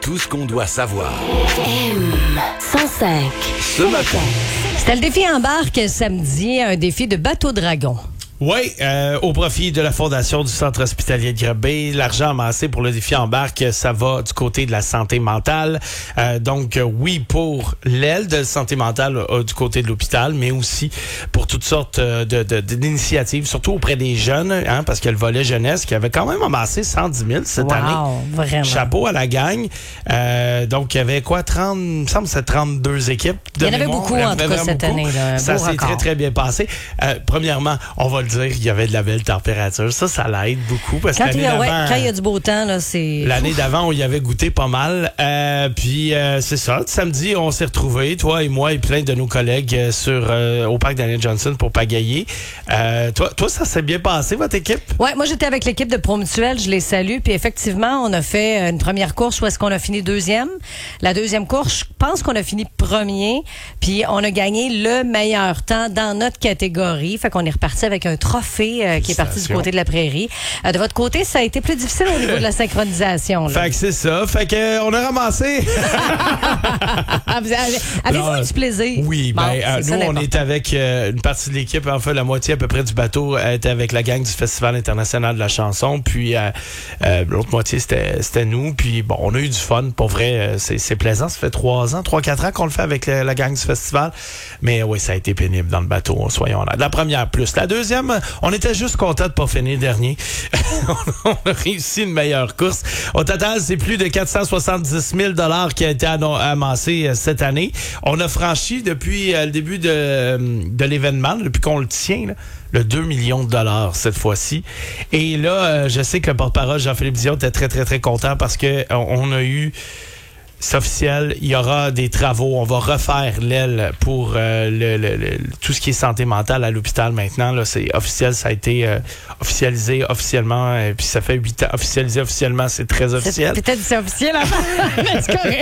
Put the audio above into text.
Tout ce qu'on doit savoir. M105. Ce matin. C'était le défi embarque samedi, un défi de bateau dragon. Oui, au profit de la fondation du Centre hospitalier de Granby. L'argent amassé pour le défi embarque, ça va du côté de la santé mentale. Donc, oui, pour l'aile de santé mentale du côté de l'hôpital, mais aussi pour toutes sortes d'initiatives, surtout auprès des jeunes, hein, parce qu'il y a le volet jeunesse qui avait quand même amassé 110 000 cette année. Vraiment. Chapeau à la gang. Donc, il y avait quoi, 30, il me semble que c'est 32 équipes. Il y en avait beaucoup, en tout cas, cette année. Ça s'est très, très bien passé. Premièrement, on va le dire, il y avait de la belle température. Ça l'aide beaucoup. Parce que quand il y a du beau temps, là, c'est... L'année d'avant, on y avait goûté pas mal. Puis, c'est ça. Samedi, on s'est retrouvés, toi et moi et plein de nos collègues au parc Daniel Johnson pour pagayer. Toi, ça s'est bien passé, votre équipe? Oui, moi, j'étais avec l'équipe de Promutuel. Je les salue. Puis, effectivement, on a fait une première course où est-ce qu'on a fini deuxième. La deuxième course, je pense qu'on a fini premier. Puis, on a gagné le meilleur temps dans notre catégorie. Fait qu'on est reparti avec un trophée qui est parti du côté de la prairie. De votre côté, ça a été plus difficile au niveau de la synchronisation. Là. Fait que c'est ça. Fait que on a ramassé. Avez-vous eu du plaisir? Oui, bon, nous, on était avec une partie de l'équipe, enfin la moitié à peu près du bateau était avec la gang du Festival international de la chanson, puis l'autre moitié, c'était nous, puis bon, on a eu du fun, pour vrai, c'est plaisant, ça fait 3-4 ans qu'on le fait avec la gang du festival, mais oui, ça a été pénible dans le bateau, soyons là. La première plus. La deuxième, on était juste content de pas finir dernier. On a réussi une meilleure course. Au total, c'est plus de 470 000 $ qui a été amassé cette année. On a franchi depuis le début de l'événement, depuis qu'on le tient, là, le 2 millions de dollars cette fois-ci. Et là, je sais que le porte-parole Jean-Philippe Dion était très, très, très content parce que on a eu... C'est officiel, il y aura des travaux. On va refaire l'aile pour tout ce qui est santé mentale à l'hôpital maintenant. Là, c'est officiel, ça a été officialisé officiellement. Puis ça fait 8 ans officialisé officiellement, c'est très officiel. Peut-être c'est officiel avant, mais c'est correct.